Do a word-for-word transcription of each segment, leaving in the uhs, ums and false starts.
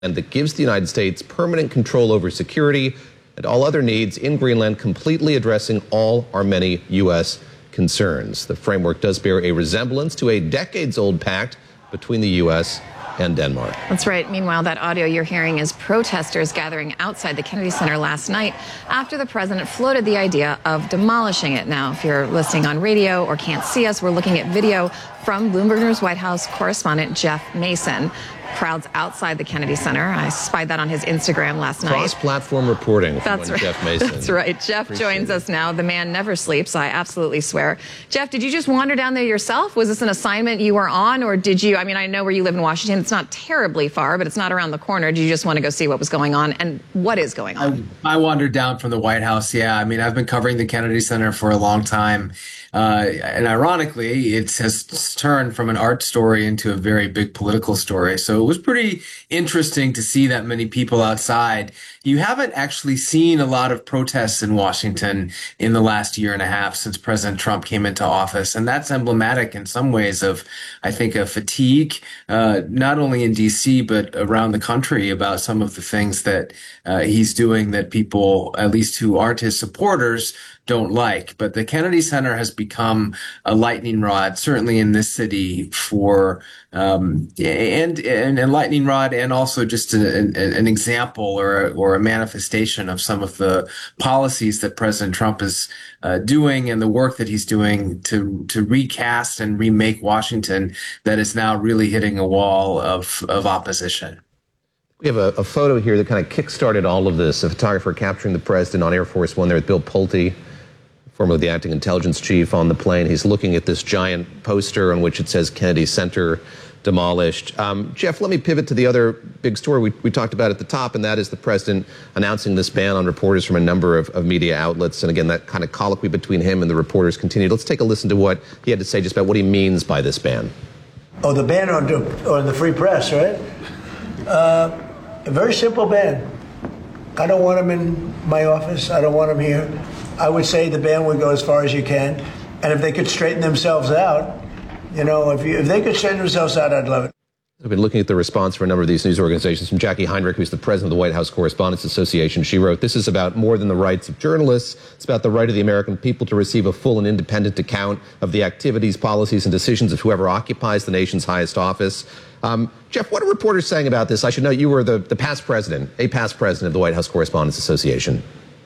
and that gives the United States permanent control over security and all other needs in Greenland, completely addressing all our many U S concerns. The framework does bear a resemblance to a decades-old pact between the U S and Denmark. That's right. Meanwhile, that audio you're hearing is protesters gathering outside the Kennedy Center last night after the president floated the idea of demolishing it. Now, if you're listening on radio or can't see us, we're looking at video from Bloomberg News White House correspondent Jeff Mason. Crowds outside the Kennedy Center. I spied that on his Instagram last night. Cross-platform reporting from That's right. Jeff Mason. That's right. Jeff Appreciate joins it. us now. The man never sleeps, I absolutely swear. Jeff, did you just wander down there yourself? Was this an assignment you were on, or did you, I mean, I know where you live in Washington. It's not terribly far, but it's not around the corner. Did you just want to go see what was going on, and what is going on? I, I wandered down from the White House, yeah. I mean, I've been covering the Kennedy Center for a long time. Uh, and ironically, it has turned from an art story into a very big political story. So it was pretty interesting to see that many people outside. You haven't actually seen a lot of protests in Washington in the last year and a half since President Trump came into office. And that's emblematic in some ways of, I think, a fatigue, uh, not only in D C, but around the country about some of the things that uh, he's doing that people, at least who aren't his supporters, don't like. But the Kennedy Center has become a lightning rod, certainly in this city, for um, and, and a lightning rod, and also just a, an, an example or a, or a manifestation of some of the policies that President Trump is uh, doing and the work that he's doing to to recast and remake Washington that is now really hitting a wall of of opposition. We have a, a photo here that kind of kick-started all of this. A photographer capturing the president on Air Force One there with Bill Pulte, formerly the acting intelligence chief, on the plane. He's looking at this giant poster on which it says Kennedy Center demolished. Um, Jeff, let me pivot to the other big story we, we talked about at the top, and that is the president announcing this ban on reporters from a number of, of media outlets. And again, that kind of colloquy between him and the reporters continued. Let's take a listen to what he had to say just about what he means by this ban. Oh, the ban on, on the free press, right? Uh, a very simple ban. I don't want them in my office. I don't want them here. I would say the ban would go as far as you can. And if they could straighten themselves out, you know, if, you, if they could straighten themselves out, I'd love it. I've been looking at the response for a number of these news organizations. From Jackie Heinrich, who's the president of the White House Correspondents Association, she wrote, "This is about more than the rights of journalists. It's about the right of the American people to receive a full and independent account of the activities, policies, and decisions of whoever occupies the nation's highest office." Um, Jeff, what are reporters saying about this? I should note you were the, the past president, a past president of the White House Correspondents Association.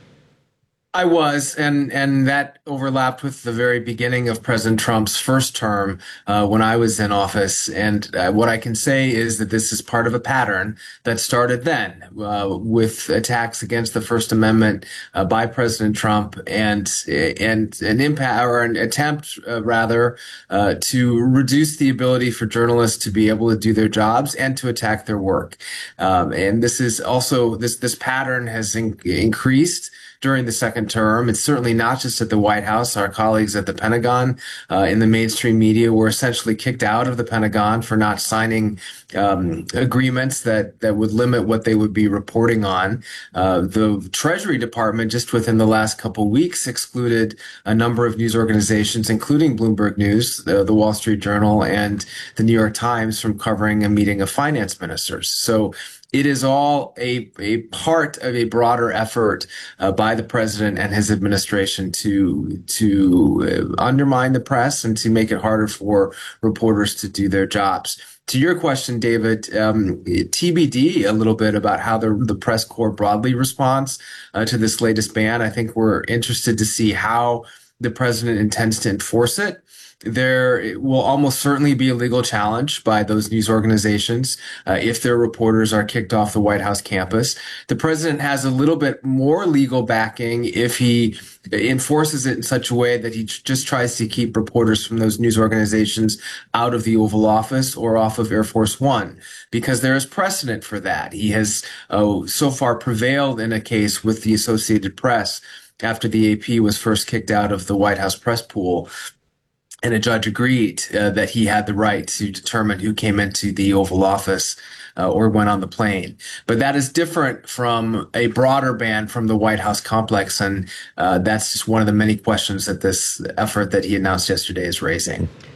I was, and and that overlapped with the very beginning of President Trump's first term uh, when I was in office. And uh, what I can say is that this is part of a pattern that started then uh, with attacks against the First Amendment uh, by President Trump, and and an impact or an attempt uh, rather uh, to reduce the ability for journalists to be able to do their jobs and to attack their work. Um, and this is also this this pattern has in, increased during the second term. It's certainly not just at the White House. Our colleagues at the Pentagon, uh, in the mainstream media, were essentially kicked out of the Pentagon for not signing um, agreements that, that would limit what they would be reporting on. Uh, the Treasury Department, just within the last couple weeks, excluded a number of news organizations, including Bloomberg News, the, the Wall Street Journal, and the New York Times, from covering a meeting of finance ministers. So it is all a, a part of a broader effort uh, by the president and his administration to to uh, undermine the press and to make it harder for reporters to do their jobs. To your question, David, um, T B D a little bit about how the, the press corps broadly responds uh, to this latest ban. I think we're interested to see how the president intends to enforce it. There will almost certainly be a legal challenge by those news organizations uh, if their reporters are kicked off the White House campus. The president has a little bit more legal backing if he enforces it in such a way that he just tries to keep reporters from those news organizations out of the Oval Office or off of Air Force One, because there is precedent for that. He has uh, so far prevailed in a case with the Associated Press after the A P was first kicked out of the White House press pool. And a judge agreed uh, that he had the right to determine who came into the Oval Office uh, or went on the plane. But that is different from a broader ban from the White House complex. And uh, that's just one of the many questions that this effort that he announced yesterday is raising.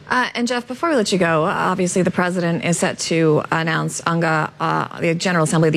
Uh, and Jeff, before we let you go, obviously the president is set to announce UNGA, uh, the General Assembly.